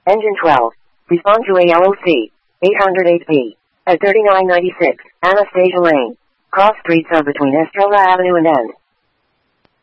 Engine 12. Respond to ALOC. 808B. At 3996, Anastasia Lane. Cross streets are between Estrella Avenue and N.